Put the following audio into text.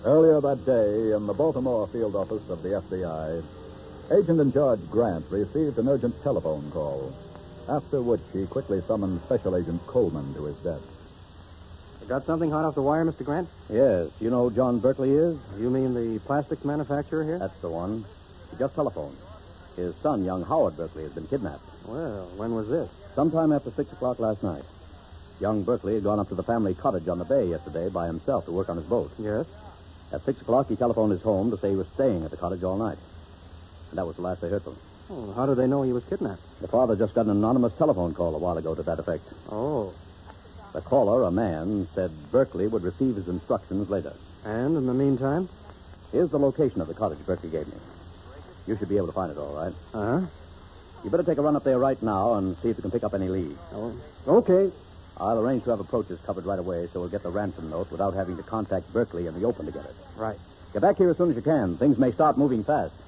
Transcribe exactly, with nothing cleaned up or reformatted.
Earlier that day, in the Baltimore field office of the F B I, Agent in Charge Grant received an urgent telephone call, after which he quickly summoned Special Agent Coleman to his desk. You got something hot off the wire, Mister Grant? Yes. You know who John Berkeley is? You mean the plastics manufacturer here? That's the one. He just telephoned. His son, young Howard Berkeley, has been kidnapped. Well, when was this? Sometime after six o'clock last night. Young Berkeley had gone up to the family cottage on the bay yesterday by himself to work on his boat. Yes? At six o'clock, he telephoned his home to say he was staying at the cottage all night. And that was the last they heard from him. Oh, how did they know he was kidnapped? The father just got an anonymous telephone call a while ago to that effect. Oh. The caller, a man, said Berkeley would receive his instructions later. And in the meantime? Here's the location of the cottage Berkeley gave me. You should be able to find it all right. Uh-huh. You better take a run up there right now and see if you can pick up any leads. Oh, okay. I'll arrange to have approaches covered right away so we'll get the ransom note without having to contact Berkeley in the open to get it. Right. Get back here as soon as you can. Things may start moving fast.